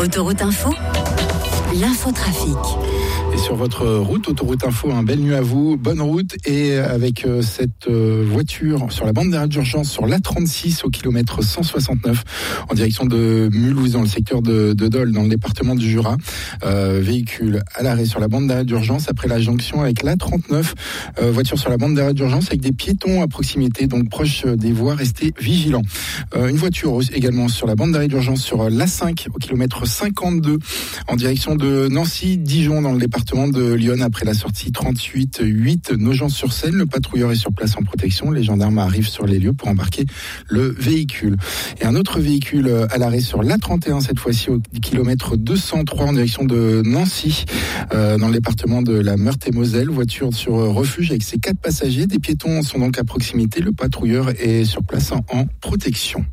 Autoroute Info, l'infotrafic. Et sur votre route, Autoroute Info, un belle nuit à vous, bonne route. Et avec cette voiture sur la bande d'arrêt d'urgence sur l'A36 au kilomètre 169 en direction de Mulhouse dans le secteur de Dole dans le département du Jura. Véhicule à l'arrêt sur la bande d'arrêt d'urgence après la jonction avec l'A39. Voiture sur la bande d'arrêt d'urgence avec des piétons à proximité, donc proche des voies, restez vigilants. Une voiture également sur la bande d'arrêt d'urgence sur l'A5 au kilomètre 52 en direction de Nancy-Dijon dans le département de Lyon après la sortie 38-8 Nogent-sur-Seine. Le patrouilleur est sur place en protection. Les gendarmes arrivent sur les lieux pour embarquer le véhicule. Et un autre véhicule à l'arrêt sur l'A31 cette fois-ci au kilomètre 203 en direction de Nancy dans le département de la Meurthe-et-Moselle. Voiture sur refuge avec ses 4 passagers. Des piétons sont donc à proximité. Le patrouilleur est sur place en protection.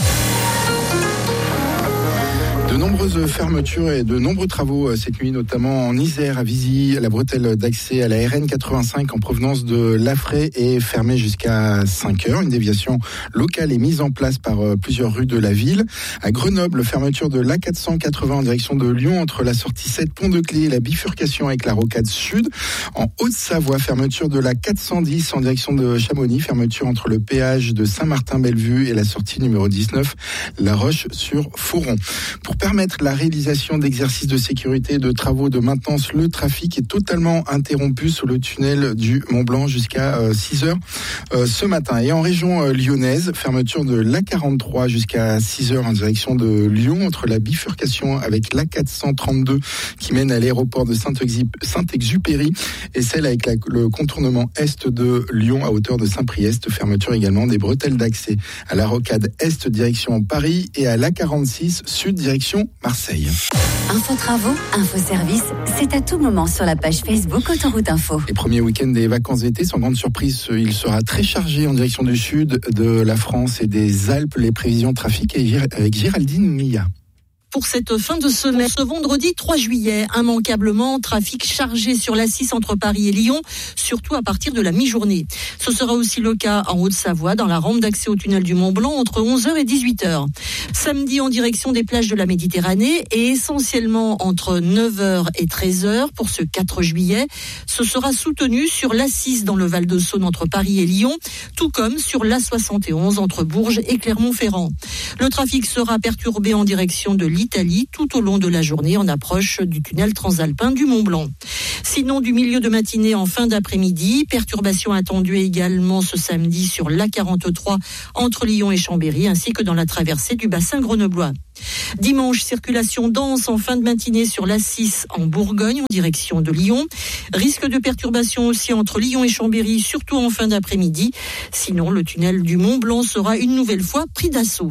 De nombreuses fermetures et de nombreux travaux cette nuit, notamment en Isère, à Vizy. La bretelle d'accès à la RN85 en provenance de Lafray est fermée jusqu'à 5h. Une déviation locale est mise en place par plusieurs rues de la ville. À Grenoble, fermeture de l'A480 en direction de Lyon entre la sortie 7 Pont-de-Clé et la bifurcation avec la rocade sud. En Haute-Savoie, fermeture de la 410 en direction de Chamonix. Fermeture entre le péage de Saint-Martin-Bellevue et la sortie numéro 19, La Roche-sur-Foron. Pour permettre la réalisation d'exercices de sécurité et de travaux de maintenance, le trafic est totalement interrompu sur le tunnel du Mont-Blanc jusqu'à 6h ce matin. Et en région lyonnaise, fermeture de l'A43 jusqu'à 6h en direction de Lyon, entre la bifurcation avec l'A432 qui mène à l'aéroport de Saint-Exupéry et celle avec le contournement est de Lyon à hauteur de Saint-Priest. Fermeture également des bretelles d'accès à la rocade est direction Paris et à l'A46 sud direction Marseille. Info travaux, info service, c'est à tout moment sur la page Facebook Autoroute Info. Les premiers week-ends des vacances d'été, sans grande surprise, il sera très chargé en direction du sud de la France et des Alpes. Les prévisions trafic avec Géraldine Milla. Pour cette fin de semaine, ce vendredi 3 juillet, immanquablement, trafic chargé sur l'A6 entre Paris et Lyon, surtout à partir de la mi-journée. Ce sera aussi le cas en Haute-Savoie, dans la rampe d'accès au tunnel du Mont-Blanc, entre 11h et 18h. Samedi, en direction des plages de la Méditerranée, et essentiellement entre 9h et 13h pour ce 4 juillet. Ce sera soutenu sur l'A6 dans le Val-de-Saône entre Paris et Lyon, tout comme sur l'A71 entre Bourges et Clermont-Ferrand. Le trafic sera perturbé en direction de l'Italie tout au long de la journée en approche du tunnel transalpin du Mont-Blanc. Sinon, du milieu de matinée en fin d'après-midi, perturbations attendues également ce samedi sur l'A43 entre Lyon et Chambéry ainsi que dans la traversée du bassin grenoblois. Dimanche, circulation dense en fin de matinée sur l'A6 en Bourgogne en direction de Lyon. Risque de perturbation aussi entre Lyon et Chambéry, surtout en fin d'après-midi. Sinon, le tunnel du Mont-Blanc sera une nouvelle fois pris d'assaut.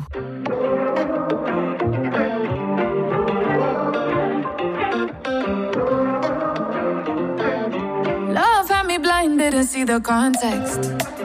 Love had me blinded to see the context.